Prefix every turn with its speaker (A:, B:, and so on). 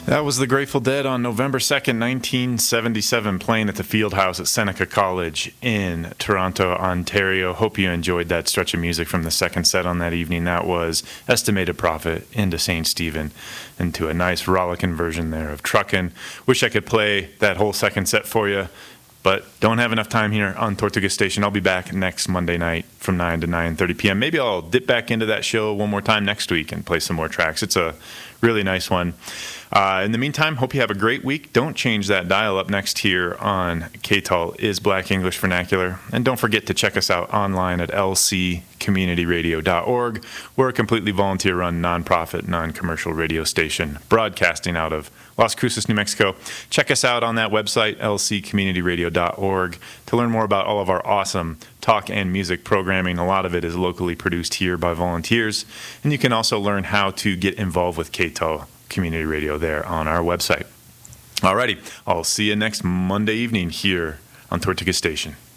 A: That was the Grateful Dead on November 2nd, 1977, playing at the Fieldhouse at Seneca College in Toronto, Ontario. Hope you enjoyed that stretch of music from the second set on that evening. That was Estimated Prophet into St. Stephen, into a nice rollicking version there of Truckin'. Wish I could play that whole second set for you, but don't have enough time here on Tortuga Station. I'll be back next Monday night from 9 to 9:30 p.m. Maybe I'll dip back into that show one more time next week and play some more tracks. It's a really nice one. In the meantime, hope you have a great week. Don't change that dial. Up next here on KTAL is Black English Vernacular. And don't forget to check us out online at lccommunityradio.org. We're a completely volunteer-run, nonprofit, non-commercial radio station broadcasting out of Las Cruces, New Mexico. Check us out on that website, lccommunityradio.org, to learn more about all of our awesome talk and music programming. A lot of it is locally produced here by volunteers. And you can also learn how to get involved with KTAL Community Radio there on our website. Alrighty, I'll see you next Monday evening here on Tortuga Station.